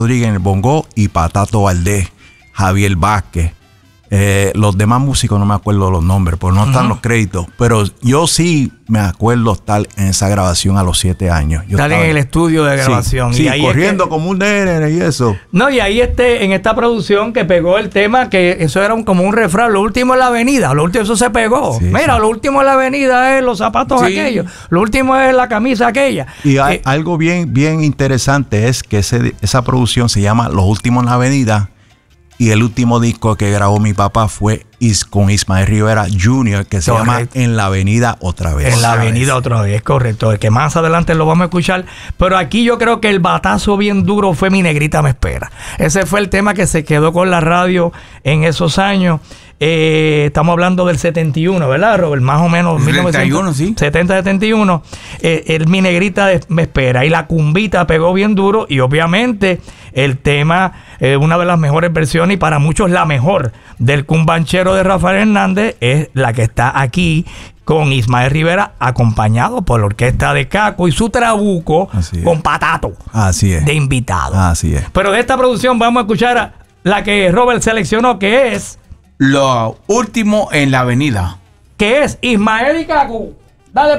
Rodríguez en el bongo y Patato Valdés, Javier Vázquez. Los demás músicos no me acuerdo los nombres, porque no están los créditos. Pero yo sí me acuerdo estar en esa grabación a los 7 años. Yo estar en el estudio de grabación. Sí, y ahí corriendo como un nene y eso. No, y ahí en esta producción que pegó el tema, que eso era como un refrán, lo último en la avenida, lo último, eso se pegó. Sí, Mira, sí. lo último en la avenida es los zapatos aquellos, lo último es la camisa aquella. Y algo bien interesante es que esa producción se llama Los Últimos en la Avenida. Y el último disco que grabó mi papá fue con Ismael Rivera Jr., que se llama En la Avenida Otra Vez. En la Avenida Otra Vez, correcto. El que más adelante lo vamos a escuchar. Pero aquí yo creo que el batazo bien duro fue Mi Negrita Me Espera. Ese fue el tema que se quedó con la radio en esos años. Estamos hablando del 71, ¿verdad, Robert? Más o menos. 71, sí. 70-71. El Mi Negrita Me Espera. Y la cumbita pegó bien duro. Y obviamente el tema, una de las mejores versiones, y para muchos la mejor, del cumbanchero de Rafael Hernández, es la que está aquí con Ismael Rivera, acompañado por la orquesta de Caco y su trabuco con Patato. Así es. De invitado. Así es. Pero de esta producción vamos a escuchar a la que Robert seleccionó, que es Lo Último en la Avenida. Ismael y Caco. Dale.